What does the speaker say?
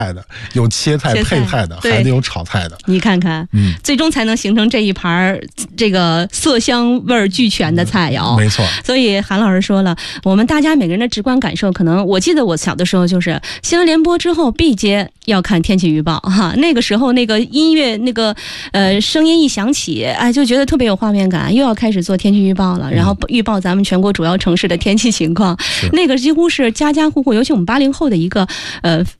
菜的，有切菜配菜的，还得有炒菜的。 你看看，最终才能形成这一盘这个色香味俱全的菜肴。 没错。 所以韩老师说了，我们大家每个人的直观感受，可能我记得我小的时候就是新闻联播之后必接要看天气预报哈，那个时候那个音乐那个声音一响起，哎，就觉得特别有画面感，又要开始做天气预报了，然后预报咱们全国主要城市的天气情况，那个几乎是家家户户，尤其我们80后的一个